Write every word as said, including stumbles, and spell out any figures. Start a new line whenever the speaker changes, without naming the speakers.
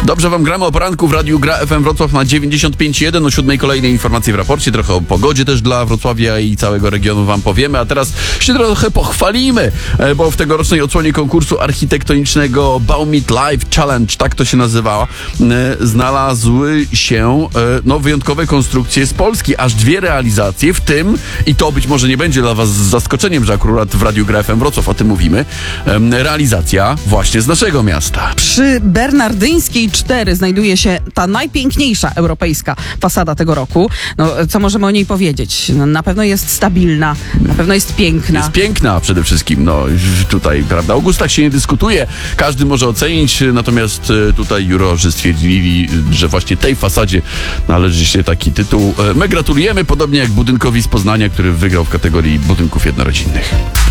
Dobrze wam gramy o poranku w Radiu Gra F M Wrocław na dziewięćdziesiąt pięć jeden. O siódmej kolejnej informacji w raporcie. Trochę o pogodzie też dla Wrocławia i całego regionu wam powiemy. A teraz się trochę pochwalimy, bo w tegorocznej odsłonie konkursu architektonicznego Baumit Live Challenge, tak to się nazywa, znalazły się no, wyjątkowe konstrukcje z Polski. Aż dwie realizacje, w tym, i to być może nie będzie dla was zaskoczeniem, że akurat w Radiu Gra F M Wrocław o tym mówimy, realizacja właśnie z naszego miasta.
Przy Bernardyńskiej cztery znajduje się ta najpiękniejsza europejska fasada tego roku. No, co możemy o niej powiedzieć? No, na pewno jest stabilna, na pewno jest piękna.
Jest piękna przede wszystkim. No tutaj, prawda, o gustach się nie dyskutuje. Każdy może ocenić, natomiast tutaj jurorzy stwierdzili, że właśnie tej fasadzie należy się taki tytuł. My gratulujemy, podobnie jak budynkowi z Poznania, który wygrał w kategorii budynków jednorodzinnych.